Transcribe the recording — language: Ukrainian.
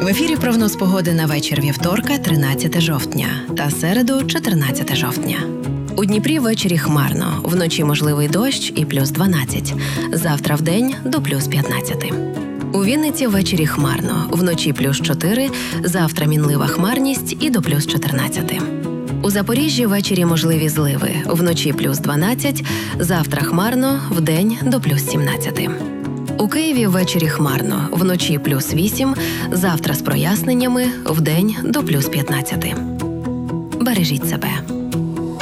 В ефірі прогноз погоди на вечір вівторка, 13 жовтня та середу, 14 жовтня. У Дніпрі ввечері хмарно, вночі можливий дощ і плюс 12. Завтра вдень до плюс 15. У Вінниці ввечері хмарно, вночі плюс 4, завтра мінлива хмарність і до плюс 14. У Запоріжжі ввечері можливі зливи, вночі плюс 12, завтра хмарно, вдень до плюс 17. У Києві ввечері хмарно, вночі плюс 8, завтра з проясненнями, вдень до плюс 15. Бережіть себе.